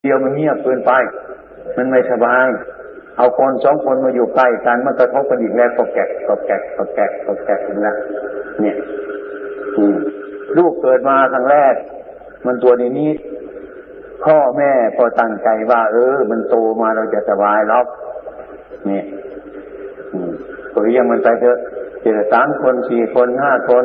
เดียวมันเงียบเกินไปมันไม่สบายเอาคนสองคนมาอยู่ใกล้กันมันกระทบกันอีกแล้วก็แกะอีกแล้วเนี่ยลูกเกิดมาครั้งแรกมันตัวนี้พ่อแม่พอตั้งใจว่ามันโตมาเราจะสบายหรอกเนี่ยก็เลี้ยงมันไปเถอะเจอ3 คน 4 คน 5 คน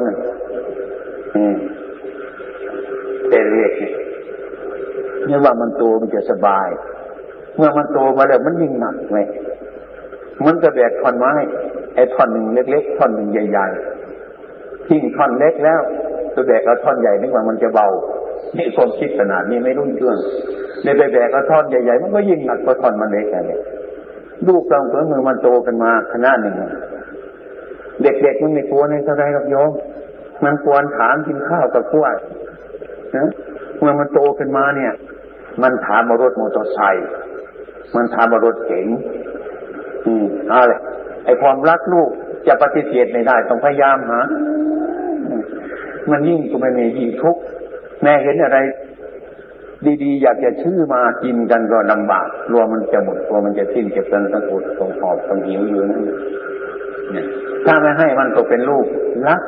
แต่เรียกเนี่ยว่ามันโตมันจะสบายเมื่อมันโตมาแล้วมันยิ่งหนักไงมันก็แบกท่อนไม้ไอ้ท่อนหนึ่งเล็กๆท่อนหนึ่งใหญ่ๆทิ้งท่อนเล็กแล้วตัวแบกเอาท่อนใหญ่นึกว่ามันจะเบานี่ความคิดขนาดนี้ไม่รุ่งเรืองเลยไปแบกเอาท่อนใหญ่ๆมันก็ยิ่งหนักกว่าท่อนมันเล็กไงลูกเราเมื่อมันโตกันมาขนาดหนึ่งเด็กๆมันไม่กลัวในเท่าไรหรอกโยมมันกวนถามกินข้าวกับกล้วยเมื่อมันโตขึ้นมาเนี่ยมันถามรถมอเตอร์ไซค์มันถามรถเก๋งอะไรไอ้ความรักลูกจะปฏิเสธไม่ได้ต้องพยายามหามันยิ่งก็ไม่มียิ่งทุกข์แม่เห็นอะไรดีๆอยากจะชื่อมากินกันก็ลำบากกลัวมันจะหมดกลัวมันจะสิ้นเก็บกันต้องอดต้องหอบต้องหิวอยู่นั่นถ้าไม่ให้มันก็เป็นลูกรัก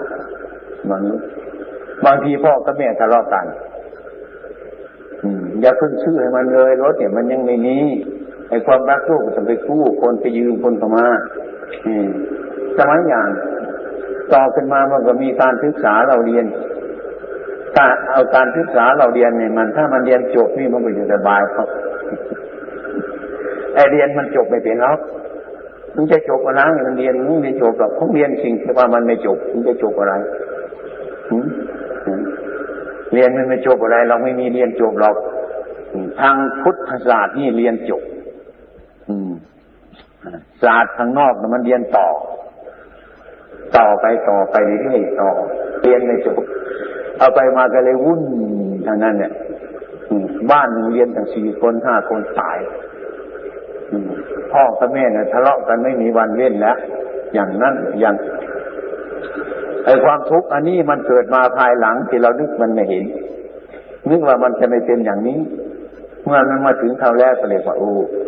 บางทีพ่อกับแม่ทะเลาะกันอย่าเพิ่งชื่อให้มันเลยรถเนี่ยมันยังไม่มีไอ้ความรักลูกจะไปกู้คนไปยืมคนเข้ามาสมัยอย่างต่อขึ้นมามันก็มีการศึกษาเราเรียนถ้าเอาการศึกษาเราเรียนเนี่ยมันถ้ามันเรียนจบนี่มันก็จะสบายครับไอ้เรียนมันจบไม่เป็นหรอกมันจะจบอะไรมันเรียนไม่จบหรอกเขาเรียนสิ่งที่ว่ามันไม่จบมันจะจบอะไรเรียนมันไม่จบอะไรเราไม่มีเรียนจบหรอกทางพุทธศาสตร์นี่เรียนจบศาสตร์ข้างนอกมันเรียนต่อไปเรื่อยๆต่อเรียนไม่จบเอาไปมาก็เลยวุ่นทางนั้นเนี่ยบ้านนึงเรียนตั้ง4 คน 5 คนตายพ่อกับแม่เนี่ยทะเลาะกันไม่มีวันเว้นแล้วอย่างนั้นอย่างไอ้ความทุกข์อันนี้มันเกิดมาภายหลังที่เรานึกมันไม่เห็นนึกว่ามันจะไม่เป็นอย่างนี้เมื่อมันมาถึงเท่าแรกก็เลยว่า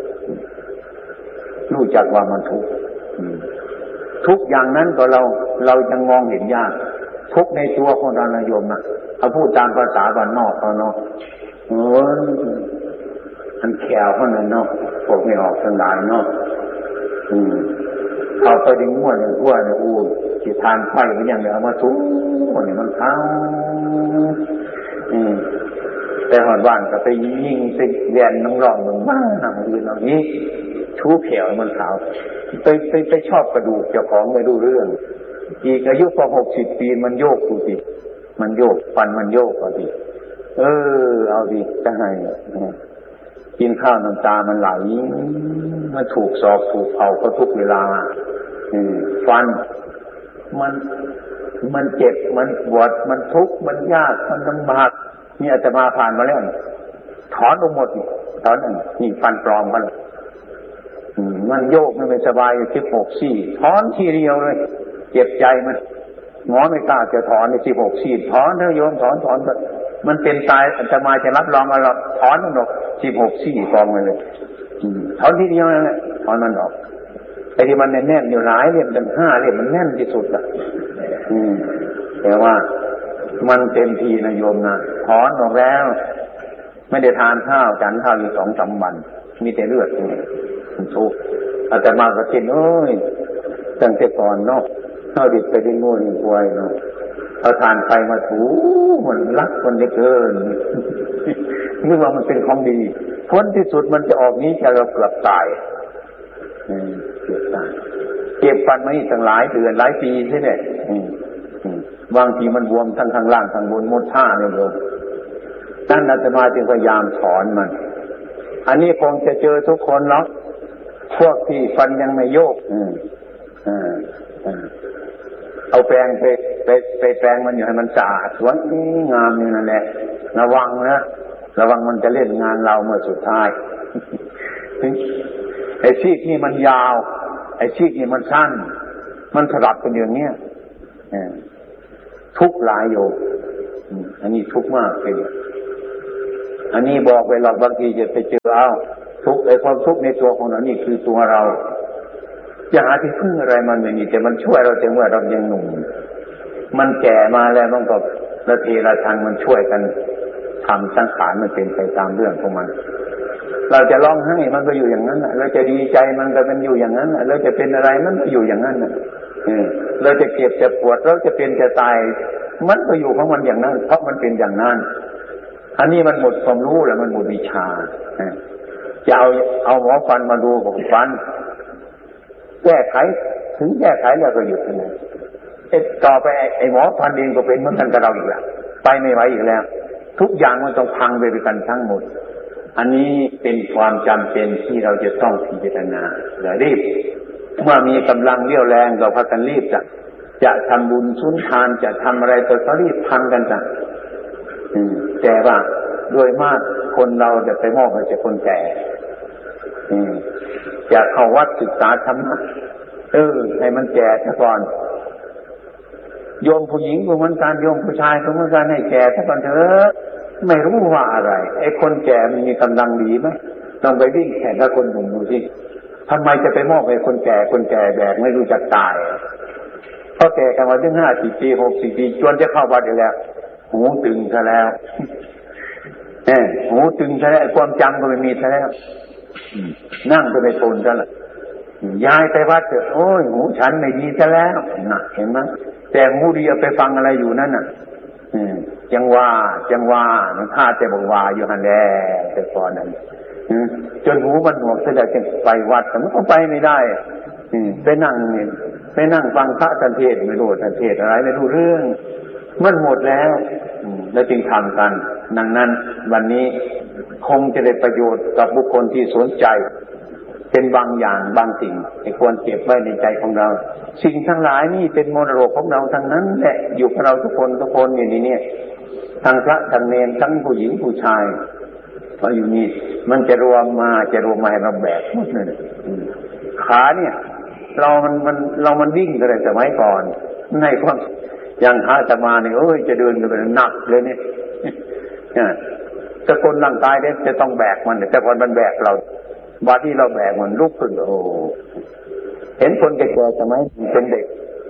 รู้จักว่ามันทุกข์ทุกอย่างนั้นก็เรายังมองเห็นยากทุกในตัวของเราโยมนะเอาพูดตามภาษาบ้านนอกเขาเนาะอันแขวเขาเนาะพวกไม่ออกทั้งหลายเนาะเอาไปดึงม้วนอย่างอ้วนที่ทานไฟมันอย่างเดียวเอามาทุกเนี่ยมันเท้าแต่หอดบ้านก็ไปยิงไปแย่นน้องร้องมึงบ้าหนังอื่นเหล่านี้ชูแขวมันขาวไปชอบกระดูกเจ้าของไม่รู้เรื่องอีกอายุพอ60 ปีมันโยกดูสิมันโยกฟันมันโยกเอาดิเอาดิจะให้กินข้าวน้ำตามันไหลมันถูกสอบถูกเผาก็ทุกเวลาฟันมันเจ็บมันปวดมันทุกข์มันยากมันลำบากนี่อาตมาผ่านมาแล้วถอนออกหมดถอนนี่ฟันปลอมมันโยกไม่สบาย16 ซี่ถอนทีเดียวเลยเจ็บใจมันหมอไม่กล้าจะถอนใน16 ซี่ถอนเถอะโยมถอนมันเป็นตายอาตมาจะรับรองว่าเราถอนมันออก16 ซี่กองไปเลยถอนทีเดียวนั่นแหละถอนมันออกไอ้ที่มันแน่นอยู่หลายเล่มตั้ง5 เล่มมันแน่นที่สุดอ่ะแต่ว่ามันเต็มทีนะโยมนะถอนออกแล้วไม่ได้ทานข้าวฉันข้าวอยู่2-3 วันมีแต่เลือดมันทุกข์อาตมาก็คิดตั้งแต่ก่อนเนาะเอาดิบไปได้ง่วงป่วยเนาะเอาทานไฟมาถูมันรักคนได้เกินนึกว่ามันเป็นของดีผลที่สุดมันจะออกนี้จะเราเกือบตายเก็บฟันมาอีกตั้งหลายเดือนหลายปีใช่ไหมบางทีมันบวมทั้งข้างล่างทั้งบนหมดท่าเลยโยมนั่นอาตมาจึงพยายามถอนมันอันนี้คงจะเจอทุกคนเนาะพวกที่ฟันยังไม่โยกเอาแปรงไปแปรงมันอยู่ให้มันสะอาดสวยงามนี่นั่นแหละระวังมันจะเล่นงานเราเมื่อสุดท้ายไอ้ซีกนี่มันยาวไอ้ซีกนี่มันสั้นมันสลับกันอย่างเนี้ยทุกหลายโยมอันนี้ทุกมากเลยอันนี้บอกไปหรอกบางทีจะไปเจอเอาทุกข์ไอ้ความทุกข์ในตัวของเรานี่คือตัวเราจะหาที่พึ่งอะไรมันไม่มีแต่มันช่วยเราแต่เมื่อเรายังหนุ่มมันแก่มาแล้วมันก็ละทีละทางมันช่วยกันทำสังขารมันเป็นไปตามเรื่องของมันเราจะร้องไห้มันก็อยู่อย่างนั้นเราจะดีใจมันก็เป็นอยู่อย่างนั้นเราจะเป็นอะไรมันก็อยู่อย่างนั้นเราจะเจ็บจะปวดเราจะเป็นจะตายมันก็อยู่ของมันอย่างนั้นเพราะมันเป็นอย่างนั้นอันนี้มันหมดความรู้แล้วมันหมดวิชาจะเอาหมอฟันมาดูของฟันแก้ไขถึงแก้ไขแล้วก็หยุดเลยต่อไปไอ้หมอฟันเองก็เป็นเหมือนกันกับเราอีกแล้วไปไม่ไหวอีกแล้วทุกอย่างมันต้องพังไปด้วยกันทั้งหมดอันนี้เป็นความจำเป็นที่เราจะต้องพิจารณาและรีบเมื่อมีกำลังเรี่ยวแรงก็พากันรีบจะทำบุญสุนทานจะทำอะไรก็รีบทำกันจ้ะแต่ว่าโดยมากคนเราจะไปมอบให้คนแก่จะเข้าวัดศึกษาธรรมะให้มันแก่ซะก่อนโยมผู้หญิงก็เหมือนกันโยมผู้ชายก็เหมือนกันให้แก่ซะก่อนเถอะไม่รู้ว่าอะไรไอ้คนแก่มันมีกำลังดีไหมต้องไปวิ่งแข่งกับคนหนุ่มดูสิทำไมจะไปมอบให้คนแก่แบกไม่รู้จักตายเพราะแก่กันมาถึง50 ปี60 ปีจนจะเข้าวัดอยู่แล้วหูตึงซะแล้วหูตึงซะแล้วความจำก็ไม่มีซะแล้วนั่งก็ไม่ทนซะละย้ายไปวัดเถอะโอ้ยหูฉันไม่ดีซะแล้วน่ะเห็นไหมแต่หูดีเอาไปฟังอะไรอยู่นั่นน่ะจังว่ามันท่าแต่บอกว่าอยู่หันแลแต่ก่อนนั้นจนหูมันหนวกเสียแล้วจึงไปวัดแต่มันก็ไปไม่ได้ไปนั่งฟังพระท่านเทศน์ไม่รู้ท่านเทศน์อะไรไม่รู้เรื่องมันหมดแล้วแล้วจึงทำกันดังนั้นวันนี้คงจะได้ประโยชน์กับบุคคลที่สนใจเป็นบางอย่างบางสิ่งที่ควรเก็บไว้ในใจของเราสิ่งทั้งหลายนี่เป็นมรดกของเราทั้งนั้นแหละอยู่กับเราทุกคนอย่างนี้เนี่ยทั้งพระทั้งเณรทั้งผู้หญิงผู้ชายพออยู่นี่มันจะรวมมาให้เราแบกหมดเลยขาเนี่ยเรามันวิ่งกันเลยสมัยก่อนในความอย่างขาจะมาเนี่ยจะเดินกันเป็นหนักเลยเนี่ยแต่คนร่างกายเนี่ยจะต้องแบกมันแต่พอมันแบกเราบาที่เราแบกมันลุกขึ้นเห็นคนแก่ๆสมัยเป็นเด็ก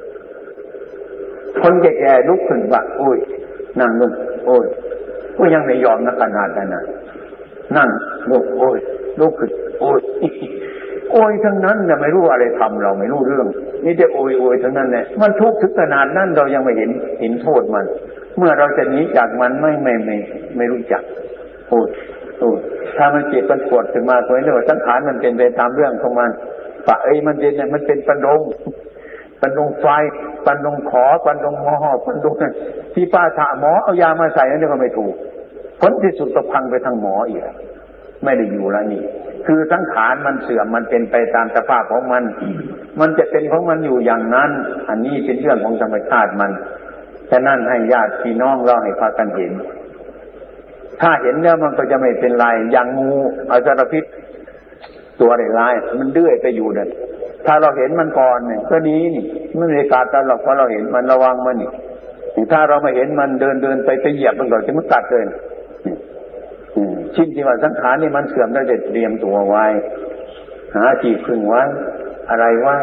คนแก่ๆลุกขึ้นว่านั่งลงก็ยังไม่ยอมนะขนาดนั้นนะนั่งลุกขึ้นทั้งนั้นแต่ไม่รู้อะไรทำเราไม่รู้เรื่องนี่จะทั้งนั้นแหละมันทุกข์ถึงขนาดนั้นเรายังไม่เห็นโทษมันเมื่อเราจะหนีจากมันไม่รู้จักถ้ามันเจ็บมันปวดขึ้นมาตัวนี้ว่าสังขารมันเป็นไปตามเรื่องของมันปะมันเป็นปันดงไฟปันดงขอปันดงหม้อปันดงที่ป้าถาหมอเอายามาใส่นั่นก็ไม่ถูกผลที่สุดก็พังไปทางหมออีกไม่ได้อยู่แล้วนี่คือสังขารมันเสื่อมมันเป็นไปตามสภาพของมันจะเป็นของมันอยู่อย่างนั้นอันนี้เป็นเรื่องของธรรมชาติมันฉะนั้นให้ญาติพี่น้องเราให้พากันเห็นถ้าเห็นแล้วมันก็จะไม่เป็นไรอย่างงูอสรพิษตัวร้ายมันเดื้อยไปอยู่นั่นถ้าเราเห็นมันก่อนเนี่ยก็ดีนี่ไม่มีการตัดหรอกเพราะเราเห็นมันระวังมันนี่ถ้าเราไม่เห็นมันเดินไปเหยียบมันก่อนจะมันกัดเลยชิ้นที่ว่าสังขารนี่มันเสื่อมได้จะเตรียมตัวไว้หาที่พึ่งไว้อะไรไว้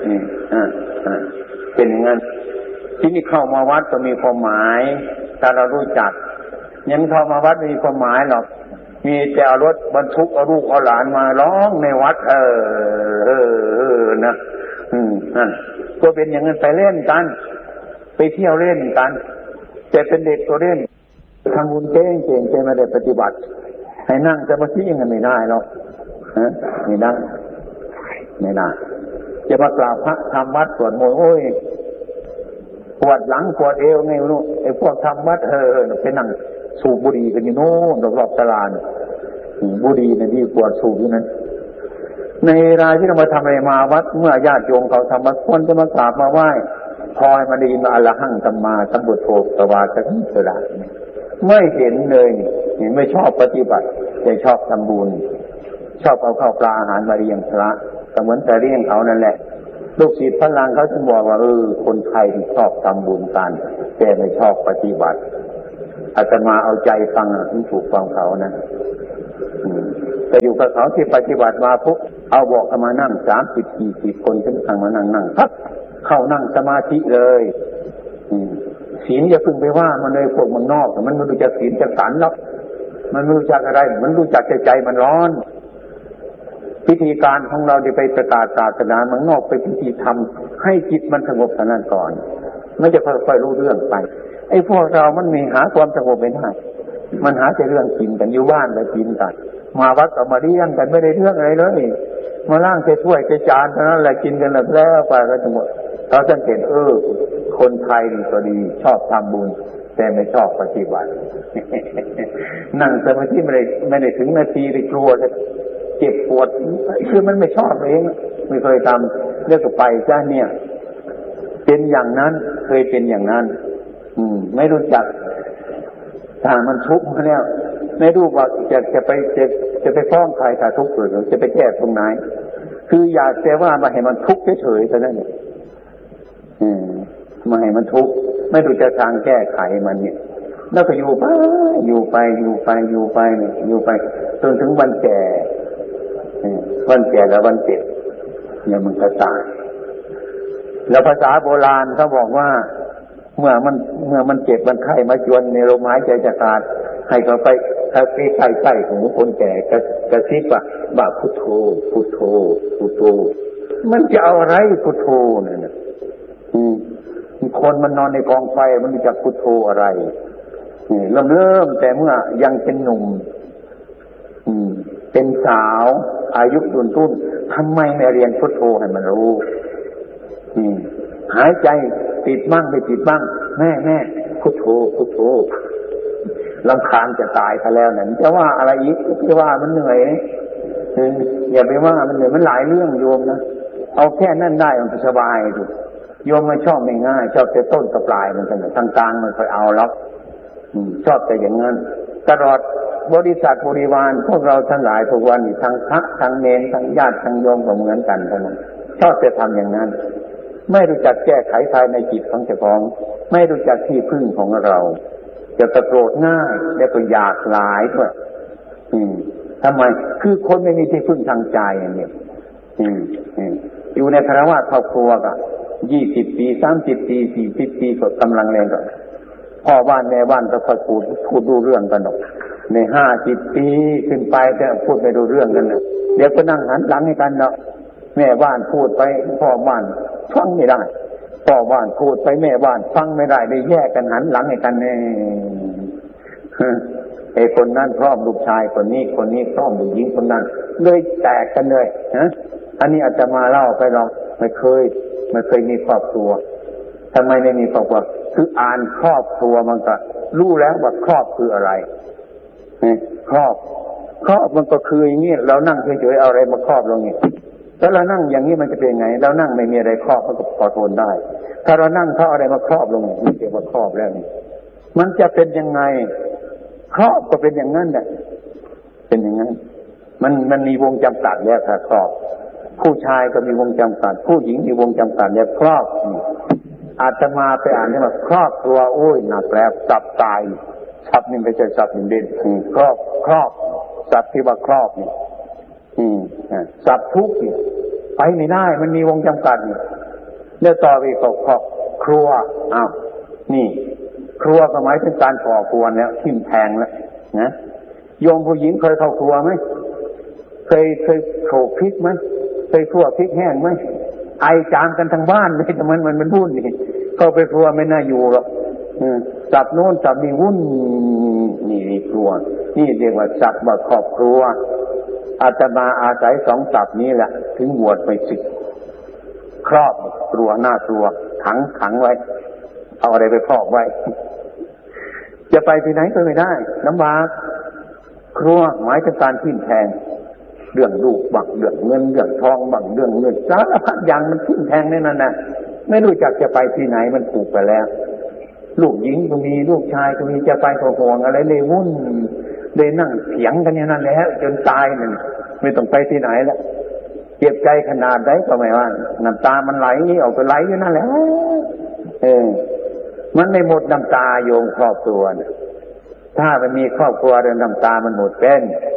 เป็นอย่างนั้นที่นี่เข้ามาวัดก็มีความหมายถ้าเรารู้จักยังเข้ามาวัดไม่มีความหมายหรอกมีแต่เอารถบรรทุกเอาลูกเอาหลานมาร้องในวัดนะนั่นก็เป็นอย่างนั้นไปเล่นกันไปเที่ยวเล่นกันแต่เป็นเด็กตัวเล่นทำบุญเก่งแต่ไม่ได้ปฏิบัติให้นั่งสมาธิยังไม่ได้หรอกไม่ได้จะมากราบพระทำวัดสวดมนต์ปวดหลังปวดเอวไงลูกไอ้พวกทำวัดไปนั่งสูบบุหรี่กันอยู่โน่นรอบๆตลาดบุหรี่เนี่ยดีกว่าสูบอยู่นั้นในรายที่เรามาทำอะไรมาวัดเมื่อญาติโยมเขาทำวัดคนจะมากราบมาไหว้คอยมาได้ยินว่าอรหังสัมมาสัมพุทโธตวาสังสระไม่เห็นเลยไม่ชอบปฏิบัติแต่ชอบทำบุญชอบเอาข้าวปลาอาหารมาเลี้ยงพระก็เหมือนแต่เลี้ยงเขานั่นแหละลูกศิษย์พลังเขาจึงบอกว่าคนไทยที่ชอบทำบุญกันแต่ไม่ชอบปฏิบัติอาตมาเอาใจฟังถึงถูกฟังเขานะแต่อยู่กับเขาที่ปฏิบัติมาปุ๊บเอาบอกมานั่ง30-40 คนขึ้นทางมานั่งพักเข้านั่งสมาธิเลยศีลอย่าพึ่งไปว่ามันเลยพวกมันนอกมันไม่รู้จักศีลจักสันแล้วมันไม่รู้จักอะไรมันรู้จักใจมันร้อนพิธีการของเราจะไปประกาศศาสนามันนอกไปพิธีทำให้จิตมันสงบเท่านั้นก่อนไม่จะค่อยๆรู้เรื่องไปไอ้พวกเรามันมีหาความสงบไม่ได้มันหาแต่เรื่องกินกันอยู่บ้านแล้วกินกันมาวัดก็มาเลี้ยงกันไม่ได้เรื่องอะไรเลยมาล้างใส่ถ้วยใส่จานเท่านั้นแหละกินกันแล้วไปก็จะหมดเราสังเกตคนไทยนี่ก็ดีชอบทำบุญแต่ไม่ชอบปฏิบัตินั่งสมาธิไม่ได้ถึงนาทีเลยกลัวจะเจ็บปวดคือมันไม่ชอบเองไม่เคยทำเรื่องก็ไปจ้าเนี่ยเป็นอย่างนั้นเคยเป็นอย่างนั้นไม่รู้จักถ้ามันทุกข์มาแล้วไม่รู้ว่าจะไปฟ้องใครถ้าทุกข์เกิดจะไปแก้ตรงไหนคืออยากแต่ว่ามาให้มันทุกข์เฉยๆเท่านั้นเนี่ยมาให้มันทุกข์ไม่รู้จะทางแก้ไขมันเนี่ยแล้วก็อยู่ไปจนถึงวันแก่แล้ววันเจ็บเนี่ยมันก็ตายแล้วภาษาโบราณเขาบอกว่าเมื่อมันเจ็บมันไข้มาจวนในลมหายใจจะขาดให้เขาไปถ้าใกล้ๆของคนแก่กระซิบว่าพุทโธพุทโธพุทโธมันจะเอาอะไรพุทโธเนี่ยคนมันนอนในกองไฟมันรู้จักพุทโธอะไรเริ่มแต่เมื่อยังเป็นหนุ่มเป็นสาวอายุรุ่นทำไมไม่เรียนพุทโธให้มันรู้หายใจติดบ้างไม่ติดบ้างแม่พุทโธพุทโธรำคาญจะตายซะแล้วนั่นจะว่าอะไรอีกจะว่ามันเหนื่อยอย่าไปว่ามันเหนื่อยมันหลายเรื่องโยมนะเอาแค่นั่นได้มันสบายดิโยมไม่ชอบไม่ง่ายชอบแต่ต้นกับปลายมันกันทางกลางมันค่อยเอาล็อกชอบแต่อย่างนั้นตลอดบริษัทบริวารพวกเราทั้งหลายทุกวันนี้ทั้งพระทั้งเนรทั้งญาติทั้งโยมก็เหมือนกันทั้งนั้นชอบจะทำอย่างนั้นไม่รู้จักแก้ไขภายในจิตของเจ้าของไม่รู้จักที่พึ่งของเราจะโกรธง่ายแล้วก็อยากหลายด้วยทำไมคือคนไม่มีที่พึ่งทางใจอย่างนี้อยู่ในคฤหัสถ์ครอบครัวก็20 ปี30 ปี40 ปีก็กำลังแรงก็พ่อบ้านแม่บ้านก็ค่อยพูดดูเรื่องกันหรอกใน50 ปีขึ้นไปแต่พูดไม่ดูเรื่องกันนะเดี๋ยวก็นั่งหันหลังให้กันเนาะแม่บ้านพูดไปพ่อบ้านฟังไม่ได้พ่อบ้านพูดไปแม่บ้านฟังไม่ได้ได้แยกกันหันหลังให้กันเนี่ยไอ้คนนั้นพร้อมลูกชายคนนี้พร้อมลูกหญิงคนนั้นเลยแตกกันเลยนะอันนี้อาจจะมาเล่าไปหรอกไม่เคยมีครอบครัวทำไมไม่มีครอบครัวคืออ่านครอบครัวมันก็รู้แล้วว่าครอบคืออะไรครอบมันก็คืออย่างนี้เรานั่งเฉยๆเอาอะไรมาครอบลงนี่แล้วเรานั่งอย่างนี้มันจะเป็นไงเรานั่งไม่มีอะไรครอบมันก็พอทนได้ถ้าเรานั่งเขาอะไรมาครอบลงนี่เรียกว่าครอบแล้วนี่มันจะเป็นยังไงครอบก็เป็นอย่างนั้นแหละเป็นอย่างนั้นมันมีวงจำกัดแล้วค่ะครอบผู้ชายก็มีวงจำกัดผู้หญิงมีวงจำกัดแล้วครอบอาตมาไปอ่านที่ว่าครอบครัวโอ้ยหนักแล้วจับตายศัพท์นี่ไม่ใช่ศัพท์เด่นครอบศัพท์ที่ว่าครอบนี่ศัพท์ทุกข์นี่ไปไม่ได้มันมีวงจำกัดนี่แล้วต่อไปก็ครอบครัวนี่ครัวก็หมายถึงการก่อกวนแล้วทิ่มแทงแล้วนะโยมผู้หญิงเคยเข้าครัวไหมเคยโขลกพริกไหมเคยคั่วพริกแห้งไหมไอจามกันทั้งบ้านเลยแต่มันพูดนี่เข้าไปครัวไม่น่าอยู่หรอกจับโน้นจับนี่วุ่นนี่ครัวนี่เรียกว่าจับว่าครอบครัวอาตมาอาศัย2 ศัพท์นี้แหละถึงบวชไปศึกครอบครัวหน้าครัวขังไว้เอาอะไรไปครอบไว้จะไปที่ไหนก็ไม่ได้ลำบากครัวหมายถึงการทิ่มแทงเรื่องลูกบังเรื่องเงินเรื่องทองบังเรื่องเงินสารพัดอย่างมันทิ่มแทงในนั้นนะไม่รู้จักจะไปที่ไหนมันผูกไปแล้วลูกหญิงก็มีลูกชายก็มีจะไปก็ห่วงอะไรเลยวุ่นเลยนั่งเถียงกันอย่างนั้นแล้วจนตายนั่นไม่ต้องไปที่ไหนแล้วเจ็บใจขนาดไหนก็ไม่ว่าน้ำตามันไหลออกไปไหลอยู่นั่นแหละมันไม่หมดน้ำตาโยมครอบครัวนะถ้ามันมีครอบครัวเดินน้ำตามันหมดเป็น